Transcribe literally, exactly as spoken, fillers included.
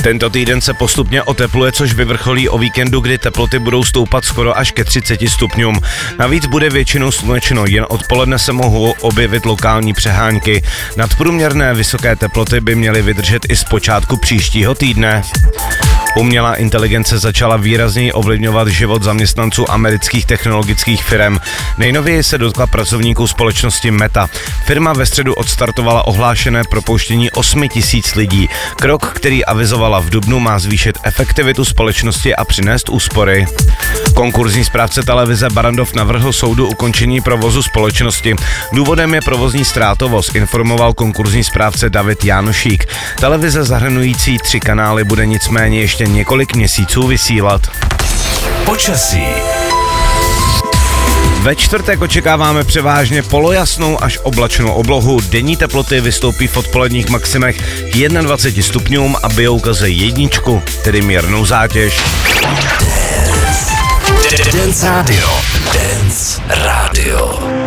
Tento týden se postupně otepluje, což vyvrcholí o víkendu, kdy teploty budou stoupat skoro až ke třiceti stupňům. Navíc bude většinou slunečno, jen odpoledne se mohou objevit lokální přehánky. Nadprůměrné vysoké teploty by měly vydržet i z počátku příštího týdne. Umělá inteligence začala výrazněji ovlivňovat život zaměstnanců amerických technologických firm. Nejnověji se dotkla pracovníků společnosti Meta. Firma ve středu odstartovala ohlášené propouštění osmi tisíc lidí. Krok, který avizovala v dubnu, má zvýšit efektivitu společnosti a přinést úspory. Konkurzní správce televize Barrandov navrhl soudu ukončení provozu společnosti. Důvodem je provozní ztrátovost, informoval konkurzní správce David Jánošík. Televize zahrnující tři kanály bude nicméně ještě několik měsíců vysílat. Počasí. Ve čtvrtek očekáváme převážně polojasnou až oblačnou oblohu. Denní teploty vystoupí v odpoledních maximech k dvaceti jednomu stupňům a bijou ukaze jedničku, tedy mírnou zátěž. Dance Radio. Dance Radio.